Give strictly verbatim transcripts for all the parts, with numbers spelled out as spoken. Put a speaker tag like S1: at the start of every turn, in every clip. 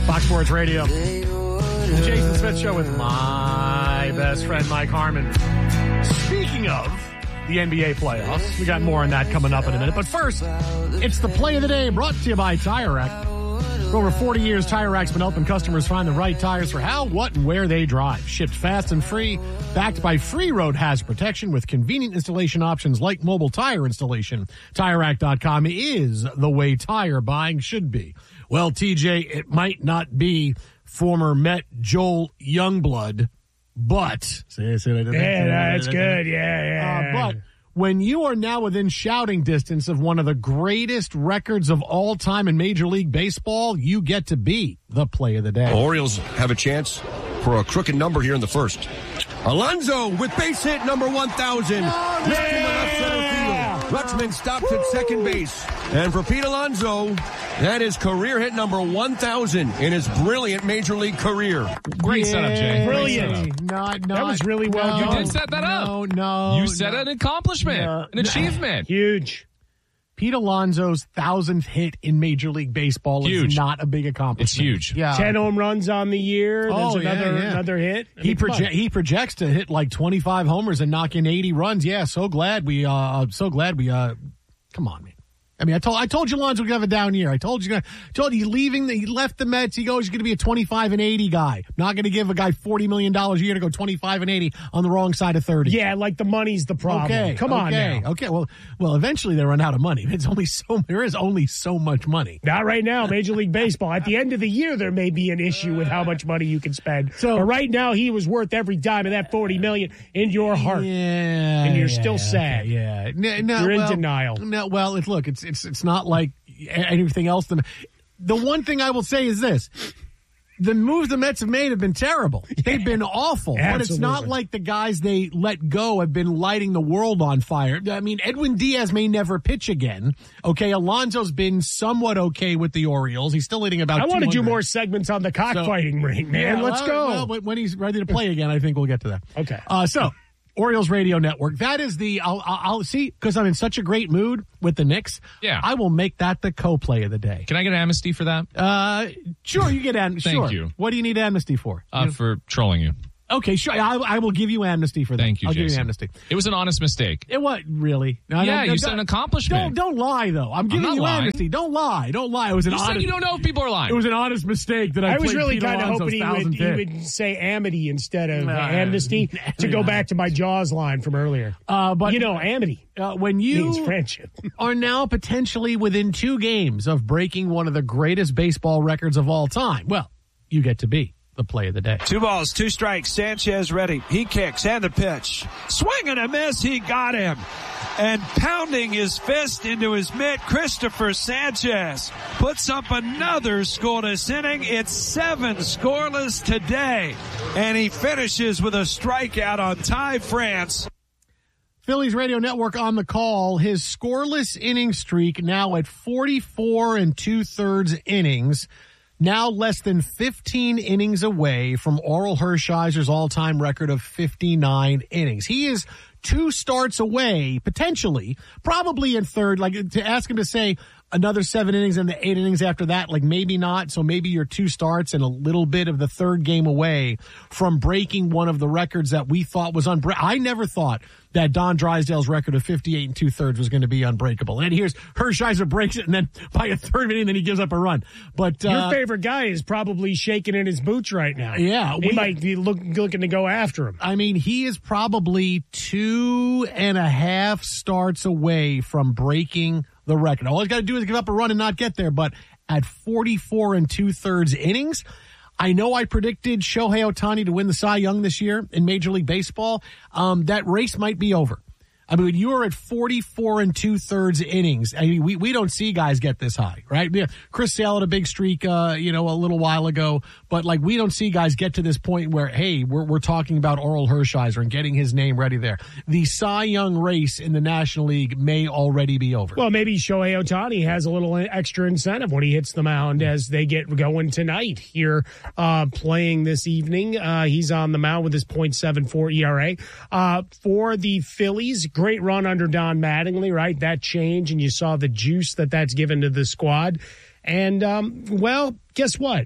S1: Fox Sports Radio. The Jason Smith Show with my best friend, Mike Harmon. Speaking of the N B A playoffs, we got more on that coming up in a minute. But first, it's the play of the day brought to you by Tire Rack. For over forty years, Tire Rack's been helping customers find the right tires for how, what, and where they drive. Shipped fast and free, backed by free road hazard protection with convenient installation options like mobile tire installation. Tire Rack dot com is the way tire buying should be. Well, T J, it might not be former Met Joel Youngblood, but... Say, say,
S2: yeah, that's good, yeah, yeah.
S1: Uh, but... when you are now within shouting distance of one of the greatest records of all time in Major League Baseball, you get to be the play of the day.
S3: Orioles have a chance for a crooked number here in the first. Alonso with base hit number one thousand.
S2: Oh, yeah!
S3: Rutschman stops at second base. And for Pete Alonso, that is career hit number one thousand in his brilliant Major League career.
S4: Great
S1: yeah,
S4: setup, Jay.
S2: Brilliant.
S1: Not, not,
S2: that was really well
S1: no,
S2: done.
S4: You did set that up.
S1: No, no.
S4: You set
S1: no,
S4: an accomplishment,
S1: no,
S4: an achievement.
S2: Huge.
S1: Pete Alonso's thousandth hit in Major League Baseball
S4: Huge.
S1: is not a big accomplishment.
S4: It's huge.
S1: Yeah.
S2: Ten home runs on the year. There's
S1: Oh, yeah,
S2: another
S1: yeah.
S2: another hit. I
S1: He
S2: mean, come
S1: proje-
S2: on.
S1: he projects to hit like twenty-five homers and knock in eighty runs. Yeah, so glad we uh so glad we uh come on, man. I mean, I told I told you Alonso would have a down year. I told you, I told you, leaving the, he left the Mets. He goes, he's going to be a twenty-five and eighty guy. Not going to give a guy forty million dollars a year to go twenty-five and eighty on the wrong side of thirty.
S2: Yeah, like the money's the problem.
S1: Okay,
S2: Come on
S1: okay,
S2: now.
S1: Okay, well, well, eventually they run out of money. It's only so there is only so much money.
S2: Not right now, Major League Baseball. At the end of the year, there may be an issue with how much money you can spend.
S1: So-
S2: but right now, he was worth every dime of that forty million dollars in your heart.
S1: Yeah,
S2: And you're
S1: yeah,
S2: still
S1: yeah,
S2: sad.
S1: okay, yeah, no, no,
S2: You're in
S1: well,
S2: denial.
S1: No, well, it's look, it's it's it's not like anything else. The, the one thing I will say is this. The moves the Mets have made have been terrible. They've been awful. But it's not
S2: Absolutely.
S1: like the guys they let go have been lighting the world on fire. I mean, Edwin Diaz may never pitch again. Okay, Alonso's been somewhat okay with the Orioles. He's still hitting about
S2: I want to do
S1: two hundred.
S2: more segments on the cockfighting
S1: So-
S2: ring, man.
S1: Yeah,
S2: Let's
S1: well,
S2: go.
S1: Well, but when he's ready to play again, I think we'll get to that.
S2: Okay.
S1: Uh, so, Orioles Radio Network. That is the, I'll, I'll, I'll see, because I'm in such a great mood with the Knicks.
S4: Yeah.
S1: I will make that the co-play of the day.
S4: Can I get amnesty for that?
S1: Uh, sure, you get amnesty.
S4: Thank
S1: sure.
S4: you.
S1: What do you need amnesty for?
S4: Uh,
S1: You-
S4: for trolling you.
S1: okay, sure. I, I will give you amnesty for that.
S4: Thank you,
S1: I'll
S4: Jason.
S1: give you amnesty.
S4: It was an honest mistake.
S1: It what? Really? No,
S4: Yeah,
S1: no,
S4: you
S1: no,
S4: said
S1: don't-
S4: an accomplishment.
S1: Don't, don't lie, though. I'm giving
S4: not
S1: you
S4: lying.
S1: amnesty. Don't lie. Don't lie. It was an
S4: You
S1: honest.
S4: said you don't know if people are lying.
S1: It was an honest mistake that I,
S2: I was
S1: played
S2: really
S1: Pete
S2: kind of
S1: Alonso's
S2: hoping he would,
S1: thousandth
S2: he
S1: hit.
S2: would say amity instead of
S1: Nah,
S2: amnesty to go back to my Jaws line from earlier.
S1: Uh, but
S2: you know, amity
S1: uh, when
S2: means
S1: you
S2: friendship.
S1: are now potentially within two games of breaking one of the greatest baseball records of all time, well, you get to be the play of the day.
S5: Two balls, two strikes. Sanchez ready. He kicks and the pitch. Swing and a miss. He got him. And pounding his fist into his mitt, Christopher Sanchez puts up another scoreless inning. It's seven scoreless today. And he finishes with a strikeout on Ty France.
S1: Phillies Radio Network on the call. His scoreless inning streak now at forty-four and two-thirds innings. Now less than fifteen innings away from Oral Hershiser's all-time record of fifty-nine innings. He is two starts away, potentially, probably in third. Like, to ask him to say another seven innings and the eight innings after that, like maybe not. So maybe you're two starts and a little bit of the third game away from breaking one of the records that we thought was unbreakable. I never thought that Don Drysdale's record of fifty-eight and two-thirds was going to be unbreakable. And here's Hershiser breaks it, and then by a third inning, then he gives up a run. But uh,
S2: Your favorite guy is probably shaking in his boots right now.
S1: Yeah,
S2: He
S1: we-
S2: might be look, looking to go after him.
S1: I mean, he is probably two and a half starts away from breaking the record. All he's got to do is give up a run and not get there. But at forty-four and two-thirds innings, I know I predicted Shohei Ohtani to win the Cy Young this year in Major League Baseball. Um, that race might be over. I mean, you are at forty-four and two-thirds innings. I mean, we, we don't see guys get this high, right? Yeah, Chris Sale had a big streak, uh, you know, a little while ago, but like we don't see guys get to this point where, hey, we're we're talking about Oral Hershiser and getting his name ready there. The Cy Young race in the National League may already be over.
S2: Well, maybe Shohei Ohtani has a little extra incentive when he hits the mound as they get going tonight here, uh, playing this evening. Uh, he's on the mound with his point seven four E R A. Uh, for the Phillies, great run under Don Mattingly, right? That change, and you saw the juice that that's given to the squad. And, um, well, guess what?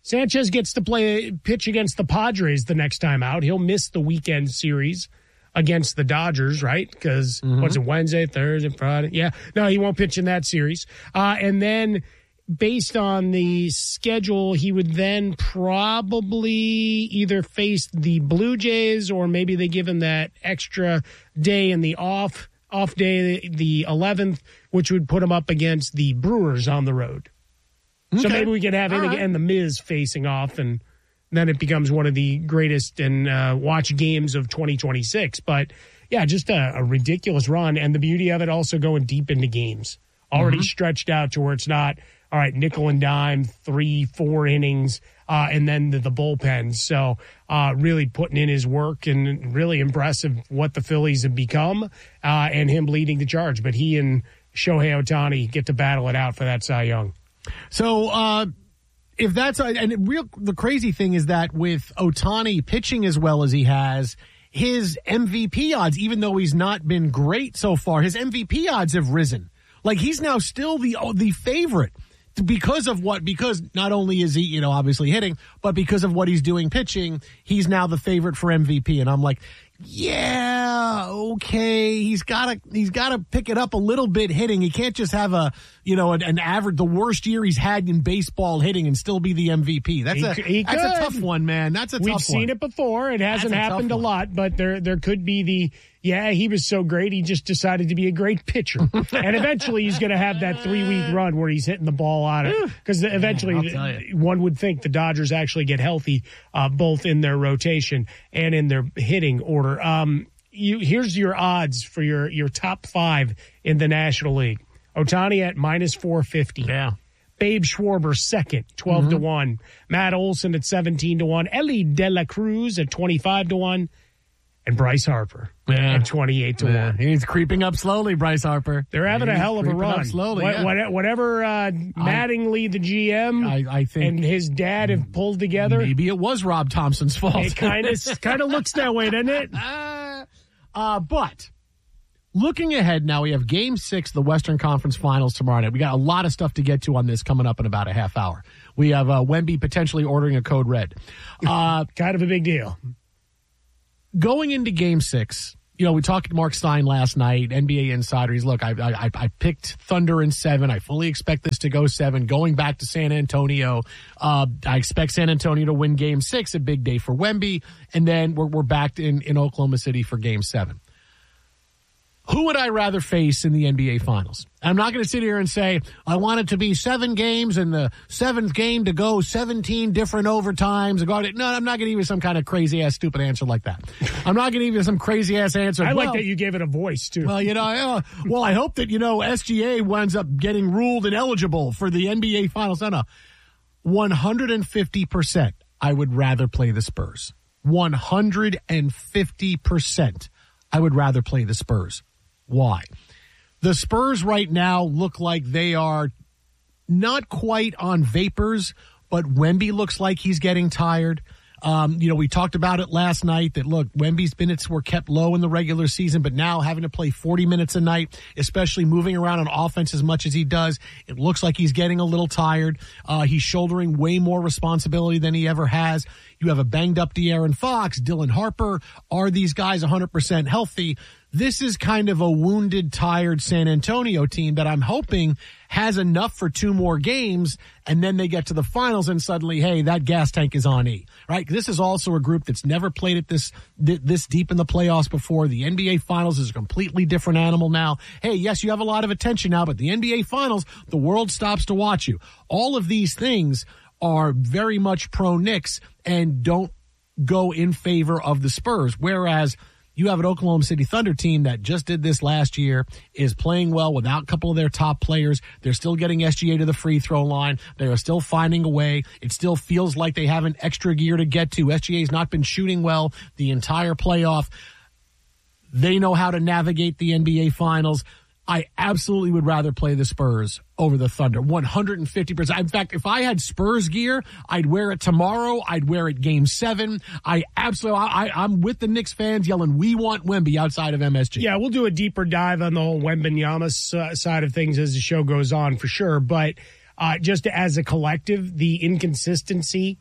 S2: Sanchez gets to play pitch against the Padres the next time out. He'll miss the weekend series against the Dodgers, right? Because mm-hmm. what's it, Wednesday, Thursday, Friday? Yeah. No, he won't pitch in that series. Uh, and then based on the schedule, he would then probably either face the Blue Jays or maybe they give him that extra day in the off off day, the eleventh, which would put him up against the Brewers on the road. Okay. So maybe we could have him right. and the Miz facing off, and then it becomes one of the greatest and uh, watch games of twenty twenty-six. But, yeah, just a, a ridiculous run. And the beauty of it also going deep into games. Already mm-hmm. stretched out to where it's not, all right, nickel and dime, three, four innings, uh, and then the, the bullpen. So uh, really putting in his work, and really impressive what the Phillies have become uh, and him leading the charge. But he and Shohei Ohtani get to battle it out for that Cy Young.
S1: So uh, if that's – and it real, the crazy thing is that with Ohtani pitching as well as he has, his M V P odds, even though he's not been great so far, his M V P odds have risen. Like, he's now still the the favorite because of what, because not only is he, you know, obviously hitting, but because of what he's doing pitching, he's now the favorite for M V P. And I'm like, yeah, okay, he's got to he's got to pick it up a little bit hitting. He can't just have a, you know, an, an average, the worst year he's had in baseball hitting and still be the M V P. That's
S2: he,
S1: a
S2: he
S1: that's a tough one, man. That's a
S2: We've
S1: tough one.
S2: We've seen it before. It hasn't
S1: a
S2: happened a lot, but there there could be the, yeah, he was so great, he just decided to be a great pitcher. And eventually he's going to have that three-week run where he's hitting the ball out of it. Because eventually
S1: yeah,
S2: one would think the Dodgers actually get healthy, uh, both in their rotation and in their hitting order. Um, you, here's your odds for your, your top five in the National League. Ohtani at minus four fifty.
S1: Yeah.
S2: Babe Schwarber second, twelve mm-hmm. to one. Matt Olson at seventeen to one. Ellie De La Cruz at twenty-five to one. And Bryce Harper
S1: yeah.
S2: at twenty-eight to
S1: yeah.
S2: one.
S1: He's creeping up slowly, Bryce Harper.
S2: They're having
S1: He's
S2: a hell of a run.
S1: Slowly,
S2: what,
S1: yeah.
S2: what, whatever uh, Mattingly, the G M,
S1: I, I think,
S2: and his dad have pulled together.
S1: Maybe it was Rob Thompson's fault.
S2: It kind of kind of looks that way, doesn't it?
S1: Uh, but looking ahead now, we have Game Six, the Western Conference Finals tomorrow night. We got a lot of stuff to get to on this coming up in about a half hour. We have uh, Wemby potentially ordering a code red. Uh,
S2: kind of a big deal.
S1: Going into Game Six, you know, we talked to Mark Stein last night, N B A Insider. He's, look, I, I, I picked Thunder in seven. I fully expect this to go seven. Going back to San Antonio, uh, I expect San Antonio to win Game Six, a big day for Wemby, and then we're, we're back in, in Oklahoma City for Game Seven. Who would I rather face in the N B A Finals? I'm not going to sit here and say, I want it to be seven games and the seventh game to go seventeen different overtimes. No, I'm not going to give you some kind of crazy-ass stupid answer like that. I'm not going to give you some crazy-ass answer.
S2: I
S1: well,
S2: like that you gave it a voice, too.
S1: Well, you know, uh, well, I hope that, you know, S G A winds up getting ruled ineligible for the N B A Finals. No, no. one hundred fifty percent I would rather play the Spurs. one hundred fifty percent I would rather play the Spurs. Why? The Spurs right now look like they are not quite on vapors, but Wemby looks like he's getting tired. Um, you know, we talked about it last night that, look, Wemby's minutes were kept low in the regular season, but now having to play forty minutes a night, especially moving around on offense as much as he does, it looks like he's getting a little tired. Uh, he's shouldering way more responsibility than he ever has. You have a banged up De'Aaron Fox, Dylan Harper. Are these guys one hundred percent healthy? This is kind of a wounded, tired San Antonio team that I'm hoping has enough for two more games, and then they get to the finals and suddenly, hey, that gas tank is on E, right? This is also a group that's never played it this this deep in the playoffs before. The N B A Finals is a completely different animal now. Hey, yes, you have a lot of attention now, but the N B A Finals, the world stops to watch you. All of these things are very much pro Knicks and don't go in favor of the Spurs, whereas you have an Oklahoma City Thunder team that just did this last year, is playing well without a couple of their top players. They're still getting S G A to the free throw line. They are still finding a way. It still feels like they have an extra gear to get to. S G A's not been shooting well the entire playoff. They know how to navigate the N B A Finals. I absolutely would rather play the Spurs over the Thunder, one hundred fifty percent. In fact, if I had Spurs gear, I'd wear it tomorrow. I'd wear it Game Seven. I absolutely, I, I'm with the Knicks fans yelling, "We want Wemby" outside of M S G.
S2: Yeah, we'll do a deeper dive on the whole Wembanyama uh, side of things as the show goes on for sure. But uh, just as a collective, the inconsistency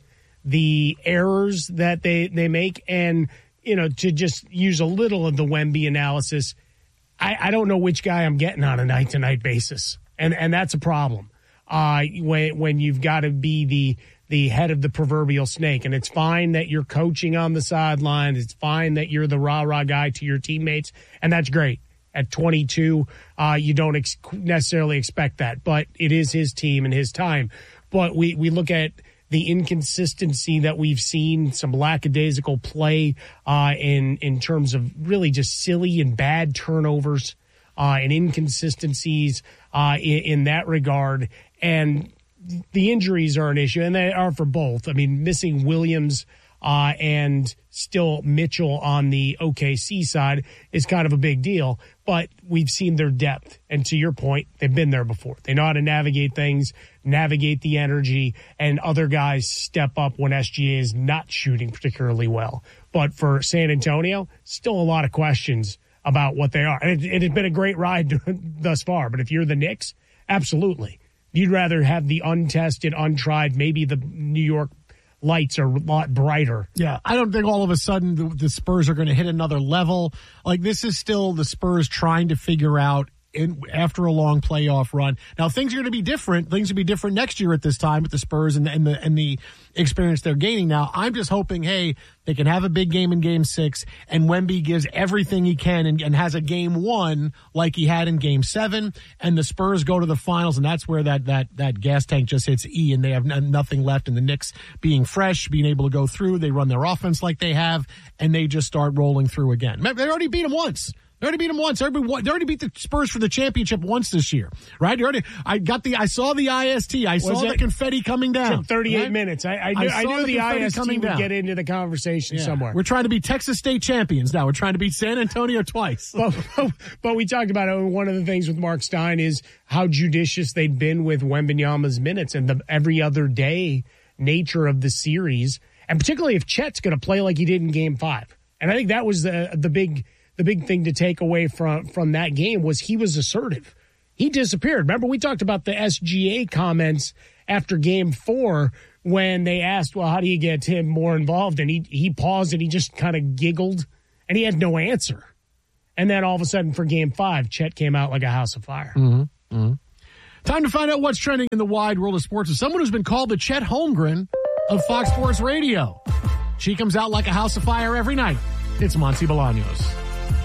S2: the errors that they, they make. And, you know, to just use a little of the Wemby analysis, I, I don't know which guy I'm getting on a night-to-night basis. And and that's a problem uh, when, when you've got to be the the head of the proverbial snake. And it's fine that you're coaching on the sideline. It's fine that you're the rah-rah guy to your teammates, and that's great. At twenty-two, uh, you don't ex- necessarily expect that, but it is his team and his time. But we, we look at the inconsistency that we've seen, some lackadaisical play uh, in in terms of really just silly and bad turnovers uh, and inconsistencies uh, in, in that regard. And the injuries are an issue, and they are for both. I mean, missing Williams uh, and still Mitchell on the O K C side is kind of a big deal. But we've seen their depth. And to your point, they've been there before. They know how to navigate things, navigate the energy, and other guys step up when S G A is not shooting particularly well. But for San Antonio, still a lot of questions about what they are. And it, it has been a great ride thus far. But if you're the Knicks, absolutely. You'd rather have the untested, untried, maybe the New York lights are a lot brighter.
S1: Yeah, I don't think all of a sudden the, the Spurs are going to hit another level. Like, this is still the Spurs trying to figure out in, after a long playoff run. Now, things are going to be different. Things will be different next year at this time with the Spurs and the, and the, and the experience they're gaining now. I'm just hoping, hey, they can have a big game in game six, and Wemby gives everything he can and, and has a game one like he had in game seven, and the Spurs go to the finals, and that's where that that that gas tank just hits E, and they have n- nothing left, and the Knicks being fresh, being able to go through, they run their offense like they have, and they just start rolling through again. They already beat them once. They already beat them once. Everybody, they already beat the Spurs for the championship once this year, right? You already, I got the, I saw the I S T. I saw the confetti coming down.
S2: Took thirty-eight
S1: right?
S2: minutes. I, I knew, I
S1: I
S2: knew
S1: the
S2: the I S T would
S1: down.
S2: get into the conversation
S1: Yeah.
S2: somewhere.
S1: We're trying to be Texas State champions now. We're trying to beat San Antonio twice.
S2: But, but we talked about it. One of the things with Mark Stein is how judicious they'd been with Wembanyama's minutes and the every other day nature of the series, and particularly if Chet's going to play like he did in Game Five. And I think that was the the big. The big thing to take away from, from that game was he was assertive. He disappeared. Remember, we talked about the S G A comments after game four when they asked, well, how do you get him more involved? And he, he paused and he just kind of giggled and he had no answer. And then all of a sudden for game five, Chet came out like a house of fire.
S1: Mm-hmm. Mm-hmm. Time to find out what's trending in the wide world of sports with someone who's been called the Chet Holmgren of Fox Sports Radio. She comes out like a house of fire every night. It's Monty Bolaños.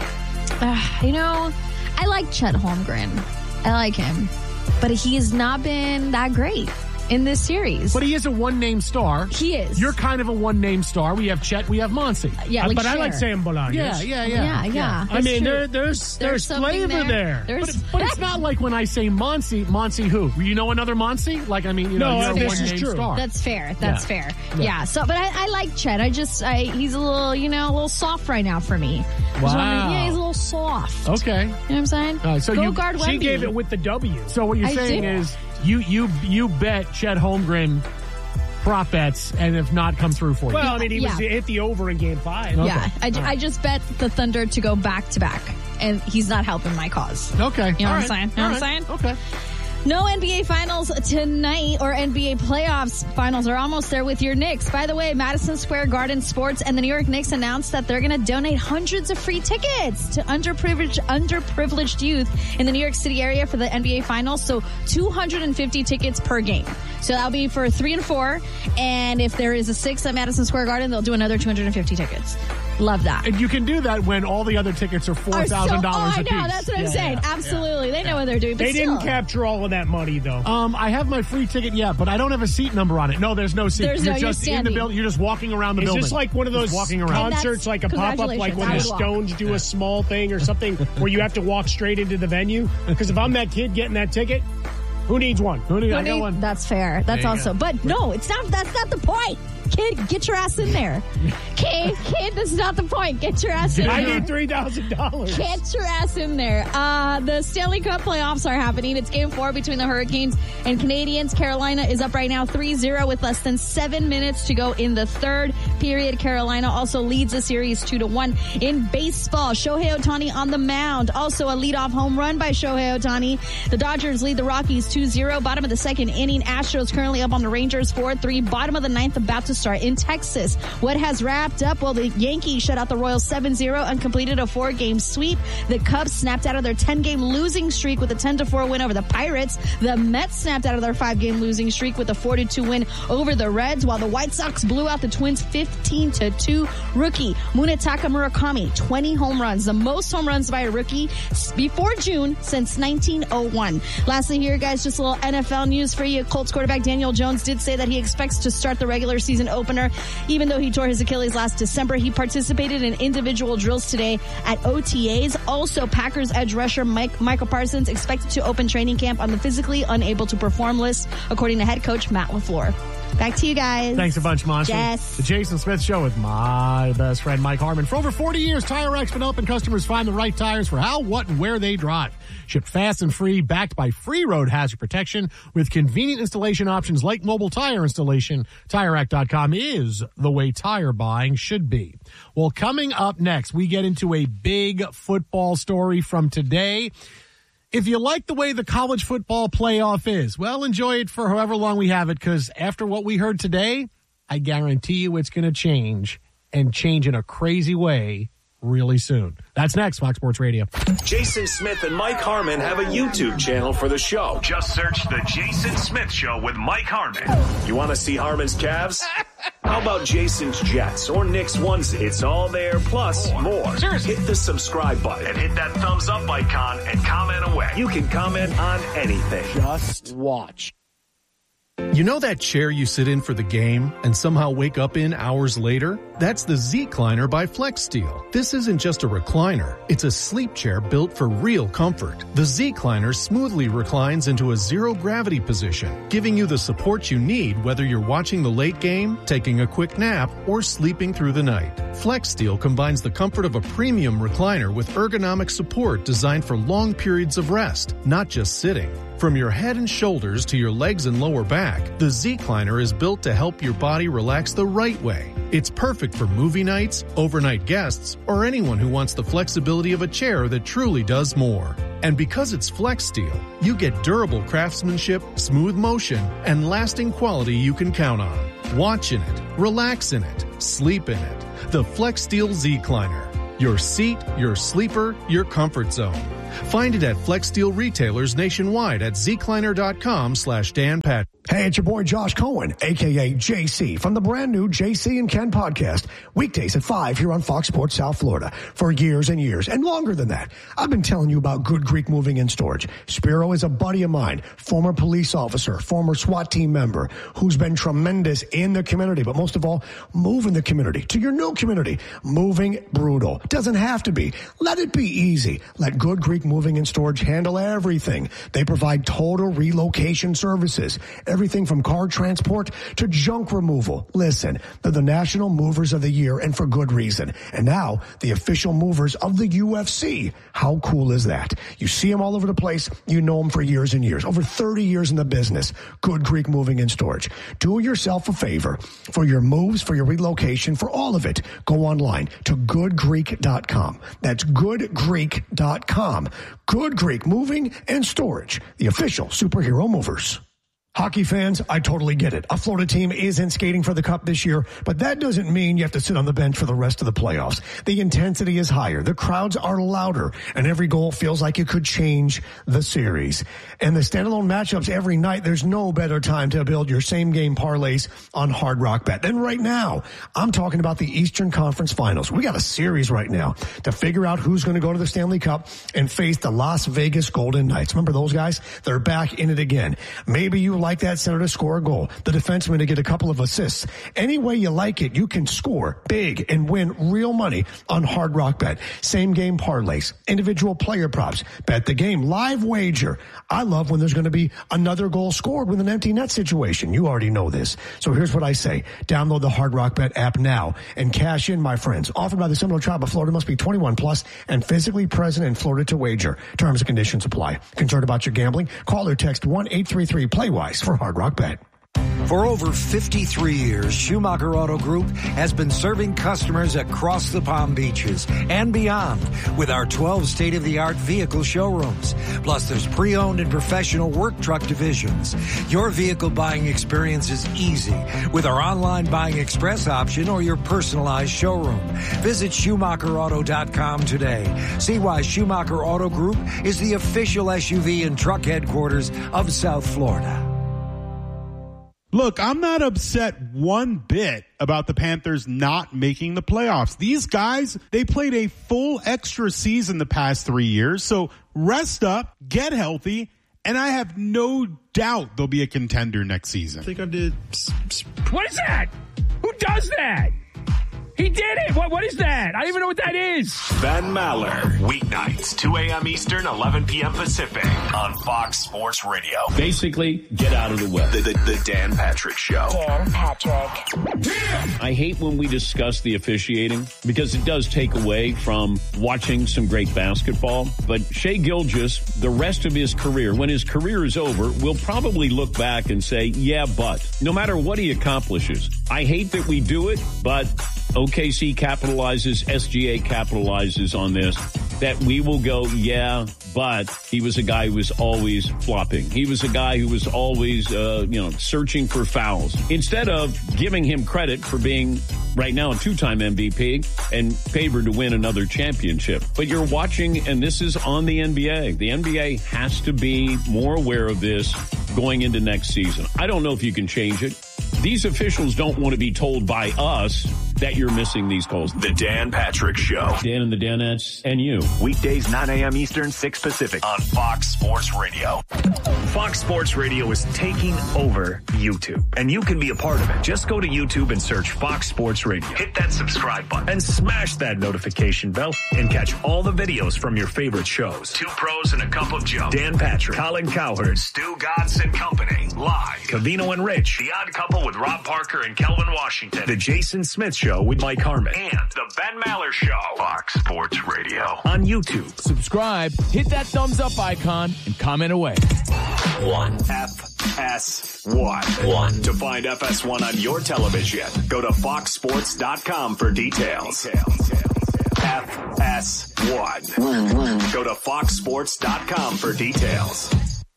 S6: Uh, you know, I like Chet Holmgren. I like him. But he has not been that great in this series.
S1: But he is a one-name star.
S6: He is.
S1: You're kind of a one-name star. We have Chet, we have Monty.
S6: Yeah, like
S2: but
S6: Cher.
S2: I like Sam Bolaños.
S1: Yeah, yeah, yeah.
S6: Yeah, yeah.
S2: I
S6: That's
S2: mean,
S6: true.
S2: there, there's there's,
S6: something
S2: flavor there.
S6: There's,
S1: But, but it's not like when I say Monty, Monty who? You know another Monty? Like, I mean, you know,
S2: No,
S1: you're a
S2: this is
S1: one-name
S2: true.
S1: star.
S6: That's fair. That's
S1: Yeah.
S6: fair. Yeah. So, but I, I like Chet. I just, I, he's a little, you know, a little soft right now for me. Just
S1: Wow.
S6: wondering- Yeah, he's a little soft.
S1: Okay.
S6: You know what I'm saying?
S1: All right, so
S6: Go
S1: you-
S6: guard Wemby.
S2: She gave it with the W.
S1: So what you're
S6: I
S1: saying
S6: did.
S1: is you you you bet Chet Holmgren prop bets and have not come through for you.
S2: Well, I mean, he was
S6: Yeah.
S2: hit the over in game five.
S6: Yeah, I, I just bet the Thunder to go back to back, and he's not helping my cause.
S1: okay.
S6: You know
S1: All
S6: what I'm
S1: right.
S6: saying? You know
S1: All
S6: what I'm
S1: right.
S6: saying?
S1: Okay.
S6: No N B A Finals tonight, or N B A playoffs. Finals are almost there with your Knicks. By the way, Madison Square Garden Sports and the New York Knicks announced that they're going to donate hundreds of free tickets to underprivileged underprivileged youth in the New York City area for the N B A Finals. So two hundred fifty tickets per game. So that'll be for three and four. And if there is a six at Madison Square Garden, they'll do another two hundred fifty tickets. Love that.
S1: And you can do that when all the other tickets are four thousand dollars
S6: oh,
S1: a
S6: I
S1: piece.
S6: know, that's what I'm
S1: Yeah,
S6: saying.
S1: yeah,
S6: Absolutely. They know what they're doing. But
S2: They
S6: still,
S2: didn't capture all of that money, though.
S1: Um, I have my free ticket yet, but I don't have a seat number on it. No, there's no seat.
S6: There's
S1: you're
S6: no- you're
S1: just in the
S6: standing.
S1: building. You're just walking around the
S2: Is
S1: building.
S2: this like one of
S1: Just
S2: those
S1: walking around?
S6: And that's-
S2: concerts, like a pop-up, like when the
S6: congratulations, I would
S2: Stones do a small thing or something where you have to walk straight into the venue? Because if I'm that kid getting that ticket, who needs one?
S1: Who do- I got
S6: Honey,
S1: one.
S6: That's fair. That's
S1: There you
S6: also,
S1: go.
S6: but no, it's not. That's not the point. Kid, get your ass in there. Kid, kid, this is not the point. Get your ass in
S2: I
S6: there.
S2: need three thousand dollars.
S6: Get your ass in there. Uh, the Stanley Cup playoffs are happening. It's game four between the Hurricanes and Canadiens. Carolina is up right now three zero with less than seven minutes to go in the third. period. Carolina also leads the series two to one. In baseball, Shohei Ohtani on the mound. Also a leadoff home run by Shohei Ohtani. The Dodgers lead the Rockies two zero. Bottom of the second inning. Astros currently up on the Rangers four three. Bottom of the ninth about to start in Texas. What has wrapped up? Well, the Yankees shut out the Royals seven zero and completed a four-game sweep. The Cubs snapped out of their ten-game losing streak with a ten to four win over the Pirates. The Mets snapped out of their five-game losing streak with a four to two win over the Reds, while the White Sox blew out the Twins fifteen to two. Rookie Munetaka Murakami, twenty home runs, the most home runs by a rookie before June since nineteen oh one. Lastly here, guys, just a little N F L news for you. Colts quarterback Daniel Jones did say that he expects to start the regular season opener, even though he tore his Achilles last December. He participated in individual drills today at O T As. Also, Packers edge rusher Mike, Michael Parsons expected to open training camp on the physically unable to perform list, according to head coach Matt LaFleur. Back to you guys.
S1: Thanks a bunch, Monty.
S6: Yes.
S1: The Jason Smith Show with my best friend, Mike Harmon. For over forty years, TireRack's been helping customers find the right tires for how, what, and where they drive. Shipped fast and free, backed by free road hazard protection with convenient installation options like mobile tire installation. Tire Rack dot com is the way tire buying should be. Well, coming up next, we get into a big football story from today. If you like the way the college football playoff is, well, enjoy it for however long we have it, because after what we heard today, I guarantee you it's going to change, and change in a crazy way really soon. That's next, Fox Sports Radio.
S7: Jason Smith and Mike Harmon have a YouTube channel for the show. Just search The Jason Smith Show with Mike Harmon. You want to see Harmon's calves? How about Jason's Jets or Nick's onesie? It's all there, plus more. Seriously. Hit the subscribe button and hit that thumbs up icon and comment away. You can comment on anything.
S1: Just watch.
S8: You know that chair you sit in for the game and somehow wake up in hours later? That's the Z-Cliner by FlexSteel. This isn't just a recliner. It's a sleep chair built for real comfort. The Z-Cliner smoothly reclines into a zero-gravity position, giving you the support you need whether you're watching the late game, taking a quick nap, or sleeping through the night. FlexSteel combines the comfort of a premium recliner with ergonomic support designed for long periods of rest, not just sitting. From your head and shoulders to your legs and lower back, the Z-Cliner is built to help your body relax the right way. It's perfect for movie nights, overnight guests, or anyone who wants the flexibility of a chair that truly does more. And because it's FlexSteel, you get durable craftsmanship, smooth motion, and lasting quality you can count on. Watch in it, relax in it, sleep in it. The FlexSteel Z-Cliner. Your seat, your sleeper, your comfort zone. Find it at FlexSteel retailers nationwide at zcliner.com slash Dan Pat.
S9: Hey, it's your boy Josh Cohen, a k a. J C, from the brand new J C and Ken podcast, weekdays at five here on Fox Sports South Florida. For years and years, and longer than that, I've been telling you about Good Greek Moving and Storage. Spiro is a buddy of mine, former police officer, former SWAT team member, who's been tremendous in the community, but most of all, moving the community to your new community. Moving brutal. Doesn't have to be. Let it be easy. Let Good Greek Moving and Storage handle everything. They provide total relocation services. Everything from car transport to junk removal. Listen, they're the National Movers of the Year, and for good reason. And now, the official movers of the U F C. How cool is that? You see them all over the place. You know them for years and years. Over thirty years in the business. Good Greek Moving and Storage. Do yourself a favor. For your moves, for your relocation, for all of it, go online to good greek dot com. That's good greek dot com. Good Greek Moving and Storage. The official superhero movers. Hockey fans, I totally get it. A Florida team isn't skating for the cup this year, but that doesn't mean you have to sit on the bench for the rest of the playoffs. The intensity is higher, the crowds are louder, and every goal feels like it could change the series. And the standalone matchups every night, there's no better time to build your same-game parlays on Hard Rock Bet than right now. I'm talking about the Eastern Conference Finals. We got a series right now to figure out who's going to go to the Stanley Cup and face the Las Vegas Golden Knights. Remember those guys? They're back in it again. Maybe you like that center to score a goal, the defenseman to get a couple of assists. Any way you like it, you can score big and win real money on Hard Rock Bet. Same game parlays, individual player props, bet the game, live wager. I love when there's going to be another goal scored with an empty net situation. You already know this. So here's what I say. Download the Hard Rock Bet app now and cash in, my friends. Offered by the Seminole Tribe of Florida. Must be twenty-one plus and physically present in Florida to wager. Terms and conditions apply. Concerned about your gambling? Call or text one eight three three play wise for Hard Rock Bet.
S10: For over fifty-three years, Schumacher Auto Group has been serving customers across the Palm Beaches and beyond with our twelve state-of-the-art vehicle showrooms. Plus, there's pre-owned and professional work truck divisions. Your vehicle buying experience is easy with our online buying express option or your personalized showroom. Visit Schumacher Auto dot com today. See why Schumacher Auto Group is the official S U V and truck headquarters of South Florida.
S11: Look, I'm not upset one bit about the Panthers not making the playoffs. These guys, they played a full extra season the past three years. So rest up, get healthy, and I have no doubt they'll be a contender next season.
S12: I think I did.
S2: What is that? Who does that? He did it. What? What is that? I don't even know what that is.
S7: Ben Maller, weeknights, two a.m. Eastern, eleven p.m. Pacific on Fox Sports Radio.
S13: Basically, get out of the way.
S7: The, the, the Dan Patrick Show.
S14: Dan Patrick.
S13: I hate when we discuss the officiating because it does take away from watching some great basketball. But Shai Gilgeous, the rest of his career, when his career is over, will probably look back and say, yeah, but no matter what he accomplishes, I hate that we do it, but O K C capitalizes, S G A capitalizes on this, that we will go, yeah, but he was a guy who was always flopping. He was a guy who was always, uh, you know, searching for fouls. Instead of giving him credit for being right now a two-time M V P and favored to win another championship. But you're watching, and this is on the N B A. The N B A has to be more aware of this going into next season. I don't know if you can change it. These officials don't want to be told by us that you're missing these calls.
S7: The Dan Patrick Show.
S13: Dan and the Danettes and you.
S7: Weekdays, nine a.m. Eastern, six Pacific on Fox Sports Radio. Fox Sports Radio is taking over YouTube, and you can be a part of it. Just go to YouTube and search Fox Sports Radio. Hit that subscribe button and smash that notification bell and catch all the videos from your favorite shows. Two Pros and a Cup of Joe. Dan Patrick, Colin Cowherd, Stu Godson Company. Live. Covino and Rich. The Odd Couple with Rob Parker and Kelvin Washington. The Jason Smith Show with Mike Harmon. And the Ben Maller Show. Fox Sports Radio. On YouTube.
S15: Subscribe, hit that thumbs up icon, and comment away.
S7: One. F S one. One. To find F S one on your television, go to fox sports dot com for details. F S one. One, one. Go to fox sports dot com for details.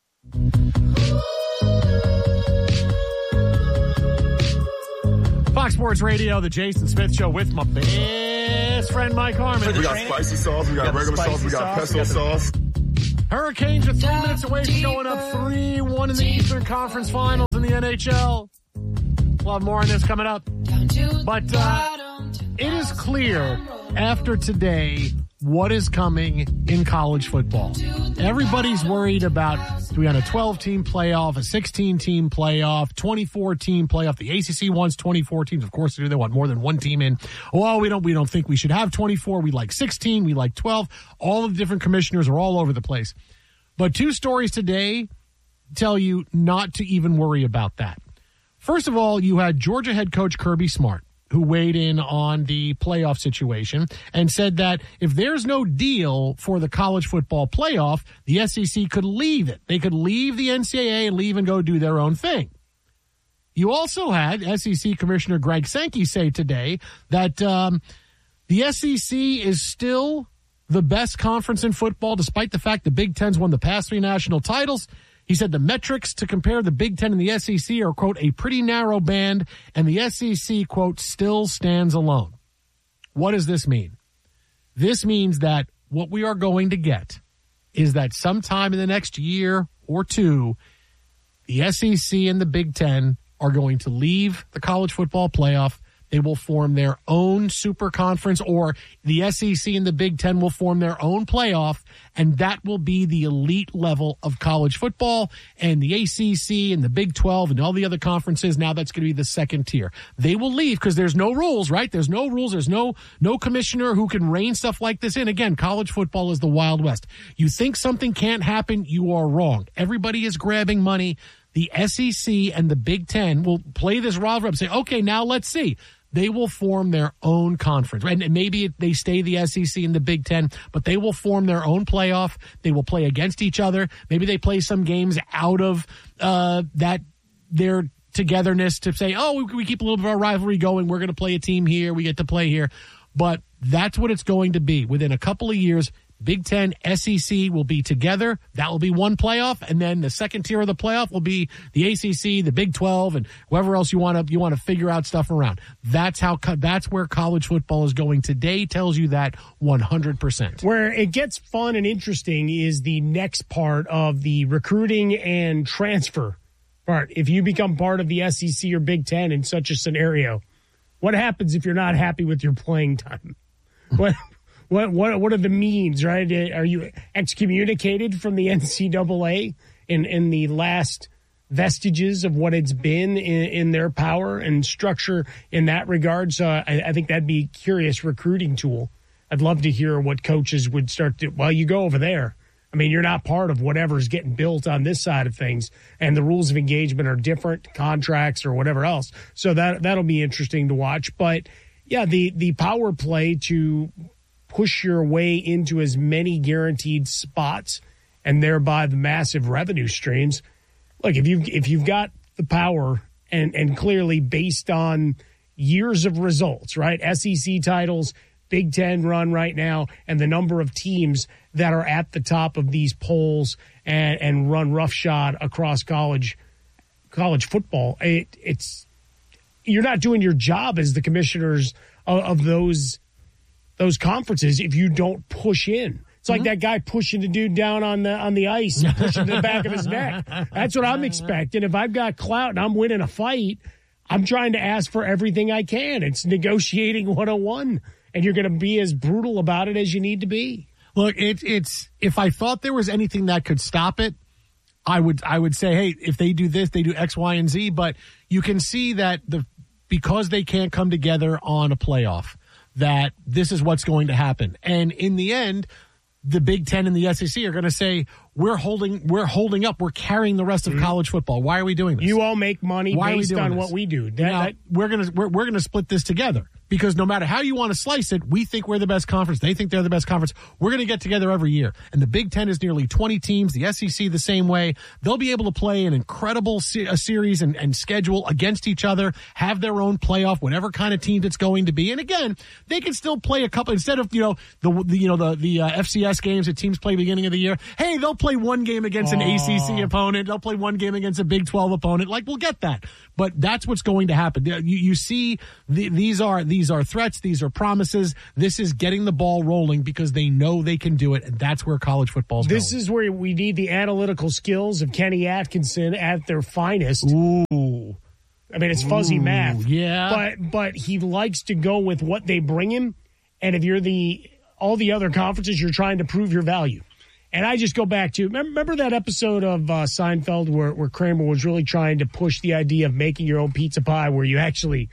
S1: Fox Sports Radio, the Jason Smith Show with my best friend Mike Harmon.
S16: We got spicy sauce, we got, we got regular sauce, we got pesto got sauce.
S1: Hurricanes are three minutes away from going up three one in the Eastern Conference Finals in the N H L. We'll have more on this coming up. But uh, it is clear after today what is coming in college football. Everybody's worried about, do we have a twelve-team playoff, a sixteen-team playoff, twenty-four-team playoff? The A C C wants twenty-four teams. Of course, they do. They want more than one team in. Well, we don't, we don't think we should have twenty-four. We like sixteen. We like twelve. All of the different commissioners are all over the place. But two stories today tell you not to even worry about that. First of all, you had Georgia head coach Kirby Smart, who weighed in on the playoff situation and said that if there's no deal for the college football playoff, the S E C could leave it. They could leave the N C double A and leave and go do their own thing. You also had S E C Commissioner Greg Sankey say today that um, the S E C is still the best conference in football, despite the fact the Big Ten's won the past three national titles. He said the metrics to compare the Big Ten and the S E C are, quote, a pretty narrow band, and the S E C, quote, still stands alone. What does this mean? This means that what we are going to get is that sometime in the next year or two, the S E C and the Big Ten are going to leave the college football playoff. They will form their own super conference, or the S E C and the Big Ten will form their own playoff, and that will be the elite level of college football. And the A C C and the Big twelve and all the other conferences, now that's going to be the second tier. They will leave because there's no rules, right? There's no rules. There's no no commissioner who can rein stuff like this in. Again, college football is the Wild West. You think something can't happen, you are wrong. Everybody is grabbing money. The S E C and the Big Ten will play this rivalry up, say, okay, now let's see. They will form their own conference. And maybe they stay the S E C and the Big Ten, but they will form their own playoff. They will play against each other. Maybe they play some games out of uh, that their togetherness to say, oh, we, we keep a little bit of our rivalry going. We're going to play a team here. We get to play here. But that's what it's going to be. Within a couple of years, Big Ten, S E C will be together. That will be one playoff, and then the second tier of the playoff will be the A C C, the Big twelve, and whoever else you want to you want to figure out stuff around. That's how that's where college football is going. Today tells you that one hundred percent.
S2: Where it gets fun and interesting is the next part of the recruiting and transfer part. If you become part of the S E C or Big Ten in such a scenario, what happens if you're not happy with your playing time? What What what what are the means, right? Are you excommunicated from the N C double A in, in the last vestiges of what it's been in, in their power and structure in that regard? So I, I think that'd be a curious recruiting tool. I'd love to hear what coaches would start to, well, you go over there. I mean, you're not part of whatever's getting built on this side of things, and the rules of engagement are different, contracts or whatever else. So that that'll be interesting to watch. But, yeah, the, the power play to push your way into as many guaranteed spots and thereby the massive revenue streams. Look, if you've, if you've got the power and, and clearly based on years of results, right? S E C titles, Big Ten run right now, and the number of teams that are at the top of these polls and, and run roughshod across college college football. It, it's you're not doing your job as the commissioners of, of those those conferences if you don't push in. It's like mm-hmm. that guy pushing the dude down on the on the ice, pushing to the back of his neck. That's what I'm expecting. If I've got clout and I'm winning a fight, I'm trying to ask for everything I can. It's negotiating one oh one, and you're going to be as brutal about it as you need to be.
S1: Look, it, it's if I thought there was anything that could stop it, I would I would say, hey, if they do this, they do X, Y, and Z. But you can see that the because they can't come together on a playoff, that this is what's going to happen. And in the end, the Big Ten and the S E C are going to say, we're holding we're holding up. We're carrying the rest of mm-hmm. college football. Why are we doing this?
S2: You all make money Why based on this? What we do. That,
S1: now,
S2: that,
S1: we're going to we're, we're going to split this together. Because no matter how you want to slice it, we think we're the best conference. They think they're the best conference. We're going to get together every year. And the Big Ten is nearly twenty teams. The S E C the same way. They'll be able to play an incredible se- a series and, and schedule against each other, have their own playoff, whatever kind of team it's going to be. And again, they can still play a couple, instead of, you know, the, the you know, the, the uh, F C S games that teams play beginning of the year. Hey, they'll play one game against an oh. A C C opponent. They'll play one game against a Big twelve opponent. Like, we'll get that. But that's what's going to happen. You, you see, the, these are, these are threats. These are promises. This is getting the ball rolling because they know they can do it, and that's where college football's
S2: this
S1: going.
S2: This is where we need the analytical skills of Kenny Atkinson at their finest.
S1: Ooh.
S2: I mean, it's fuzzy
S1: Ooh,
S2: math.
S1: Yeah.
S2: But but he likes to go with what they bring him, and if you're the all the other conferences, you're trying to prove your value. And I just go back to, remember that episode of uh, Seinfeld where, where Kramer was really trying to push the idea of making your own pizza pie, where you actually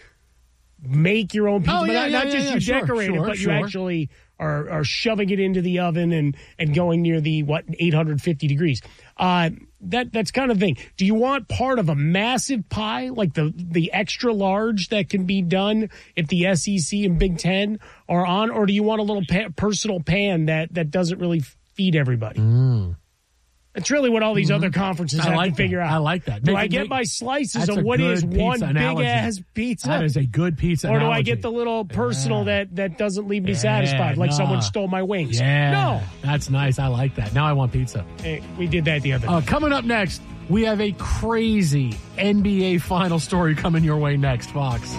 S2: make your own pizza,
S1: oh,
S2: but
S1: yeah,
S2: not,
S1: yeah,
S2: not
S1: yeah,
S2: just
S1: yeah,
S2: you
S1: sure,
S2: decorate
S1: sure,
S2: it, but
S1: sure.
S2: you actually are, are shoving it into the oven and, and going near the, what, eight hundred fifty degrees. Uh, that that's kind of thing. Do you want part of a massive pie, like the, the extra large that can be done if the S E C and Big Ten are on, or do you want a little pa- personal pan that, that doesn't really feed everybody?
S1: Mm.
S2: It's really what all these mm-hmm. other conferences
S1: I
S2: have
S1: like
S2: to figure
S1: that.
S2: out.
S1: I like that.
S2: Do
S1: Make
S2: I
S1: it,
S2: get
S1: make,
S2: my slices of what is one big-ass pizza?
S1: That is a good pizza
S2: Or do
S1: analogy.
S2: I get the little personal
S1: yeah.
S2: that, that doesn't leave me
S1: yeah,
S2: satisfied, like
S1: nah.
S2: someone stole my wings?
S1: Yeah.
S2: No.
S1: That's nice. I like that. Now I want pizza.
S2: Hey, we did that the other day.
S1: Uh, coming up next, we have a crazy N B A final story coming your way next, Fox.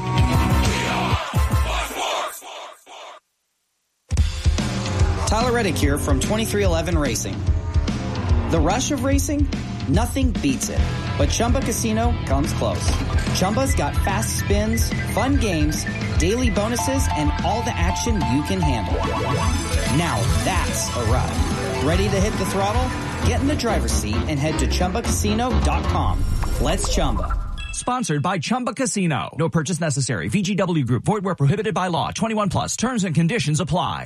S12: Tyler Reddick here from twenty-three eleven Racing. The rush of racing? Nothing beats it. But Chumba Casino comes close. Chumba's got fast spins, fun games, daily bonuses, and all the action you can handle. Now that's a ride. Ready to hit the throttle? Get in the driver's seat and head to Chumba Casino dot com. Let's Chumba.
S17: Sponsored by Chumba Casino. No purchase necessary. V G W Group. Void where prohibited by law. twenty-one plus. Terms and conditions apply.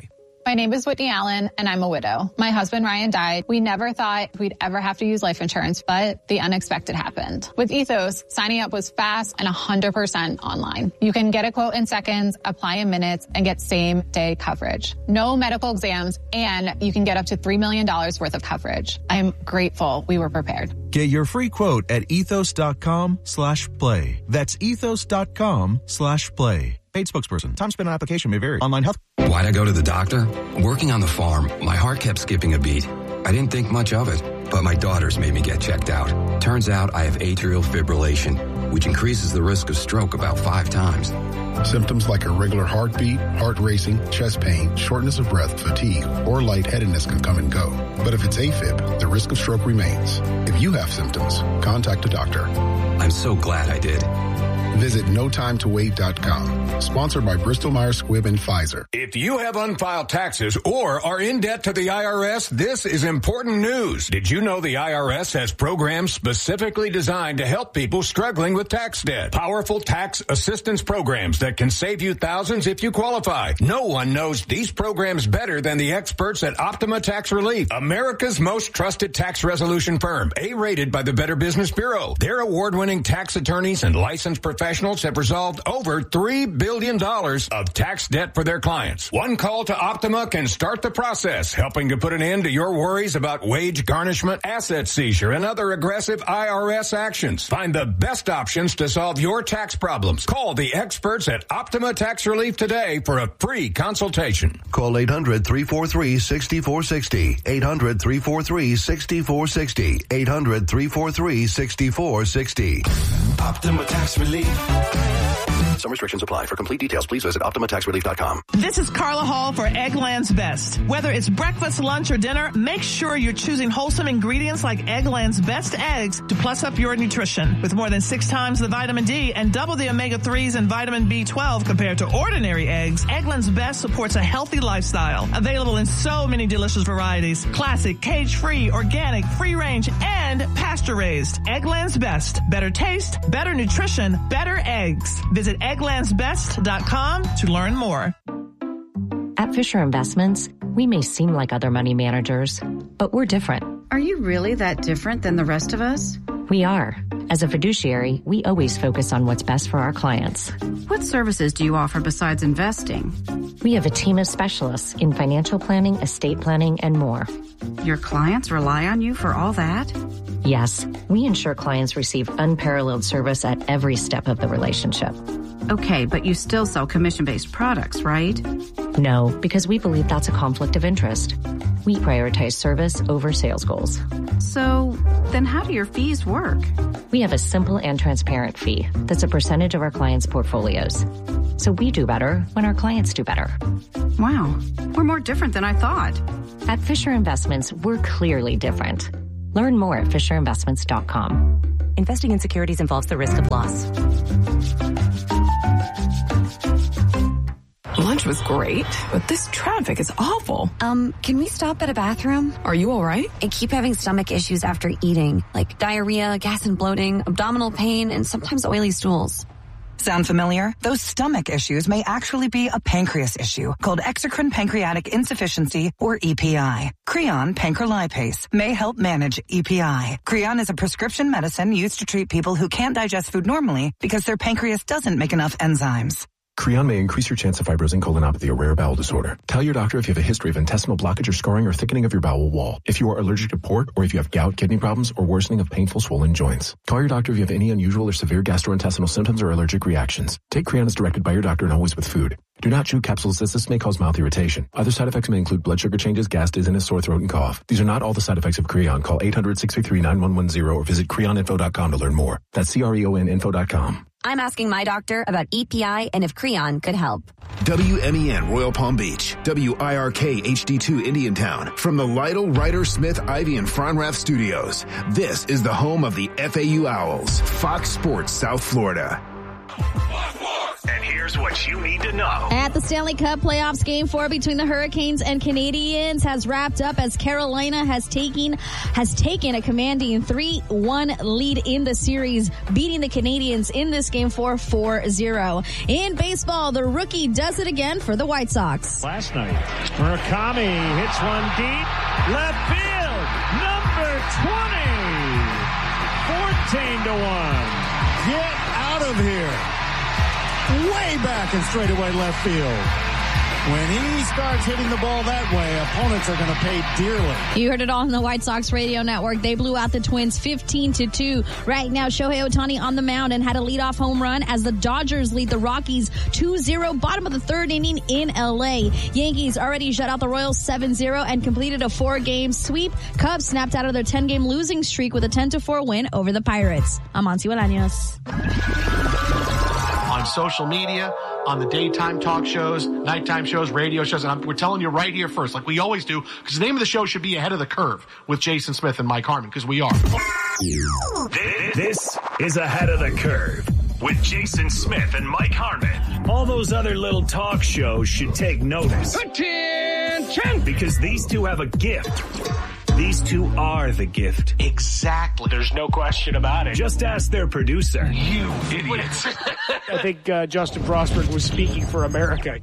S18: My name is Whitney Allen, and I'm a widow. My husband, Ryan, died. We never thought we'd ever have to use life insurance, but the unexpected happened. With Ethos, signing up was fast and one hundred percent online. You can get a quote in seconds, apply in minutes, and get same-day coverage. No medical exams, and you can get up to three million dollars worth of coverage. I am grateful we were prepared.
S19: Get your free quote at ethos.com slash play. That's ethos.com slash play. Paid spokesperson. Time spent on application may vary. Online health.
S20: Why'd I go to the doctor? Working on the farm, my heart kept skipping a beat. I didn't think much of it, but my daughters made me get checked out. Turns out I have atrial fibrillation, which increases the risk of stroke about five times.
S21: Symptoms like irregular heartbeat, heart racing, chest pain, shortness of breath, fatigue, or lightheadedness can come and go. But if it's AFib, the risk of stroke remains. If you have symptoms, contact a doctor.
S20: I'm so glad I did.
S21: Visit no time to wait dot com. Sponsored by Bristol Myers Squibb and Pfizer.
S22: If you have unfiled taxes or are in debt to the I R S, this is important news. Did you know the I R S has programs specifically designed to help people struggling with tax debt? Powerful tax assistance programs that can save you thousands if you qualify. No one knows these programs better than the experts at Optima Tax Relief, America's most trusted tax resolution firm, A-rated by the Better Business Bureau. Their award-winning tax attorneys and licensed professionals Professionals have resolved over three billion dollars of tax debt for their clients. One call to Optima can start the process, helping to put an end to your worries about wage garnishment, asset seizure, and other aggressive I R S actions. Find the best options to solve your tax problems. Call the experts at Optima Tax Relief today for a free consultation.
S23: Call eight hundred, three four three, six four six zero. eight hundred, three four three, six four six zero. eight hundred, three four three, six four six zero. Optima Tax Relief. Some restrictions apply. For complete details, please visit optima tax relief dot com.
S24: This is Carla Hall for Eggland's Best. Whether it's breakfast, lunch, or dinner, make sure you're choosing wholesome ingredients like Eggland's Best eggs to plus up your nutrition. With more than six times the vitamin D and double the omega threes and vitamin B twelve compared to ordinary eggs, Eggland's Best supports a healthy lifestyle. Available in so many delicious varieties. Classic, cage-free, organic, free-range, and pasture-raised. Eggland's Best. Better taste, better nutrition, better eggs. Visit egglands best dot com to learn more.
S25: At Fisher Investments, we may seem like other money managers, but we're different.
S26: Are you really that different than the rest of us?
S25: We are. As a fiduciary, we always focus on what's best for our clients.
S26: What services do you offer besides investing?
S25: We have a team of specialists in financial planning, estate planning, and more.
S26: Your clients rely on you for all that?
S25: Yes, we ensure clients receive unparalleled service at every step of the relationship.
S26: Okay, but you still sell commission-based products, right?
S25: No, because we believe that's a conflict of interest. We prioritize service over sales goals.
S26: So, then how do your fees work?
S25: We have a simple and transparent fee that's a percentage of our clients' portfolios. So we do better when our clients do better.
S26: Wow, we're more different than I thought.
S25: At Fisher Investments, we're clearly different. Learn more at fisher investments dot com.
S27: Investing in securities involves the risk of loss.
S28: Lunch was great, but this traffic is awful.
S29: Um, can we stop at a bathroom?
S28: Are you all right?
S29: I keep having stomach issues after eating, like diarrhea, gas and bloating, abdominal pain, and sometimes oily stools.
S30: Sound familiar? Those stomach issues may actually be a pancreas issue called exocrine pancreatic insufficiency, or E P I. Creon pancrelipase may help manage E P I. Creon is a prescription medicine used to treat people who can't digest food normally because their pancreas doesn't make enough enzymes.
S31: Creon may increase your chance of fibrosing colonopathy, a rare bowel disorder. Tell your doctor if you have a history of intestinal blockage or scarring or thickening of your bowel wall, if you are allergic to pork, or if you have gout, kidney problems, or worsening of painful swollen joints. Call your doctor if you have any unusual or severe gastrointestinal symptoms or allergic reactions. Take Creon as directed by your doctor and always with food. Do not chew capsules as this may cause mouth irritation. Other side effects may include blood sugar changes, gas, dizziness, sore throat, and cough. These are not all the side effects of Creon. Call eight hundred, six three three, nine one one zero or visit creon info dot com to learn more. That's C R E O N info dot com.
S29: I'm asking my doctor about E P I and if Creon could help.
S32: W M E N Royal Palm Beach, W I R K H D two Indiantown. From the Lytle, Ryder, Smith, Ivy, and Fronrath studios, this is the home of the F A U Owls, Fox Sports South Florida.
S7: And here Here's what you need to know.
S3: At the Stanley Cup playoffs, game four between the Hurricanes and Canadiens has wrapped up as Carolina has taken has taken a commanding three one lead in the series, beating the Canadiens in this game four four zero. In baseball, the rookie does it again for the White Sox.
S4: Last night, Murakami hits one deep, left field, number twenty, fourteen to one. Get out of here. Way back in straightaway left field. When he starts hitting the ball that way, opponents are going to pay dearly.
S3: You heard it all on the White Sox radio network. They blew out the Twins fifteen to two. Right now, Shohei Ohtani on the mound and had a leadoff home run as the Dodgers lead the Rockies two zero, bottom of the third inning in L A. Yankees already shut out the Royals seven zero and completed a four-game sweep. Cubs snapped out of their ten-game losing streak with a ten to four win over the Pirates. I'm Monty Bolaños.
S1: On social media, on the daytime talk shows, nighttime shows, radio shows, and I'm, we're telling you right here first, like we always do, because the name of the show should be Ahead of the Curve with Jason Smith and Mike Harmon, because we are.
S7: This is Ahead of the Curve with Jason Smith and Mike Harmon. All those other little talk shows should take notice. Attention! Because these two have a gift. These two are the gift.
S1: Exactly.
S4: There's no question about it.
S7: Just ask their producer.
S1: You idiots.
S2: I think uh, Justin Frostberg was speaking for America.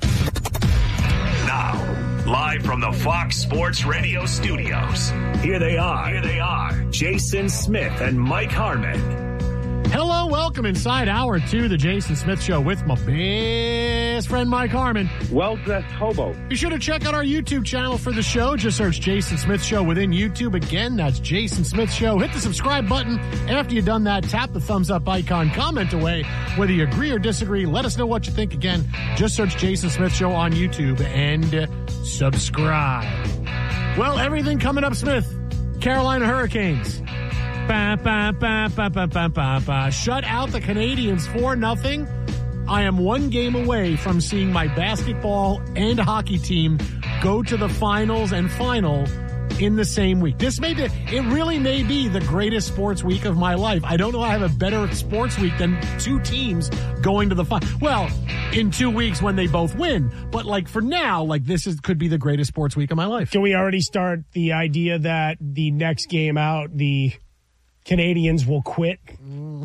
S7: Now, live from the Fox Sports Radio studios, here they are. Here they are. Jason Smith and Mike Harmon.
S1: Hello, welcome inside hour two, the Jason Smith Show with my best friend Mike Harmon.
S5: Well-dressed hobo.
S1: Be sure to check out our YouTube channel for the show. Just search Jason Smith Show within YouTube. Again, that's Jason Smith Show. Hit the subscribe button. After you've done that, tap the thumbs up icon. Comment away. Whether you agree or disagree, let us know what you think. Again, just search Jason Smith Show on YouTube and uh, subscribe. Well, everything coming up, Smith. Carolina Hurricanes. Ba, ba, ba, ba, ba, ba, ba, ba. Shut out the Canadiens four nothing. I am one game away from seeing my basketball and hockey team go to the finals and final in the same week. This may be, it really may be the greatest sports week of my life. I don't know I have a better sports week than two teams going to the final. Well, in two weeks when they both win. But like for now, like this is could be the greatest sports week of my life.
S2: Can we already start the idea that the next game out, the Canadians will quit, mm.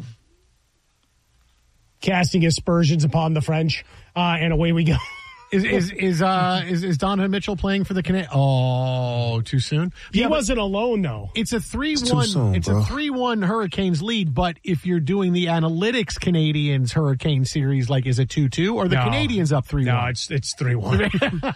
S2: casting aspersions upon the French, uh, and away we go.
S1: Is is is uh is, is Donovan Mitchell playing for the Canadiens? Oh, too soon.
S2: He
S1: yeah,
S2: wasn't alone though.
S1: It's a three one. It's, soon, it's a three one Hurricanes lead. But if you're doing the analytics Canadiens Hurricane series, like is it two two or the no. Canadians up three one?
S2: No, it's it's three one.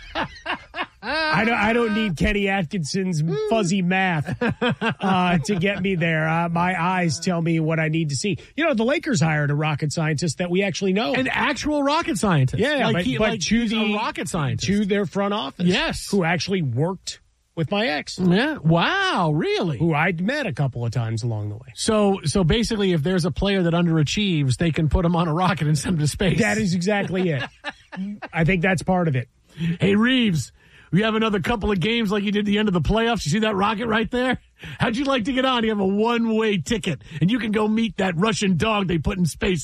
S2: I don't. I don't need Kenny Atkinson's fuzzy math uh, to get me there. Uh, my eyes tell me what I need to see. You know, the Lakers hired a rocket scientist that we actually know,
S1: an actual rocket scientist.
S2: Yeah,
S1: like
S2: but,
S1: he,
S2: but
S1: like
S2: to the
S1: a rocket scientist
S2: to their front office.
S1: Yes,
S2: who actually worked with my ex.
S1: Yeah. Wow. Really?
S2: Who I'd met a couple of times along the way.
S1: So, so basically, if there's a player that underachieves, they can put him on a rocket and send him to space.
S2: That is exactly it. I think that's part of it.
S1: Hey, Reeves. We have another couple of games like you did at the end of the playoffs. You see that rocket right there? How'd you like to get on? You have a one-way ticket, and you can go meet that Russian dog they put in space.